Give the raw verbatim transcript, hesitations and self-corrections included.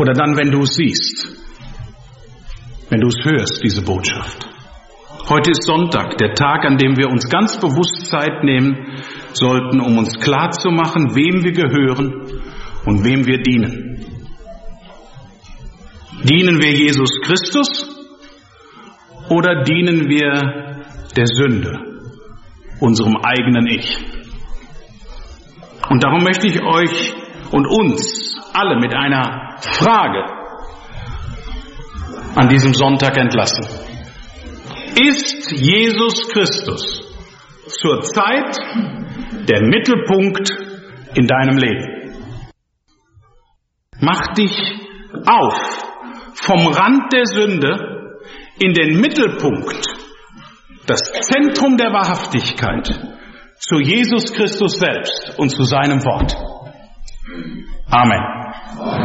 oder dann, wenn du es siehst, wenn du es hörst, diese Botschaft. Heute ist Sonntag, der Tag, an dem wir uns ganz bewusst Zeit nehmen sollten, um uns klarzumachen, wem wir gehören und wem wir dienen. Dienen wir Jesus Christus oder dienen wir der Sünde, unserem eigenen Ich? Und darum möchte ich euch und uns alle mit einer Frage an diesem Sonntag entlassen. Ist Jesus Christus zurzeit der Mittelpunkt in deinem Leben? Mach dich auf, vom Rand der Sünde in den Mittelpunkt, das Zentrum der Wahrhaftigkeit, zu Jesus Christus selbst und zu seinem Wort. Amen.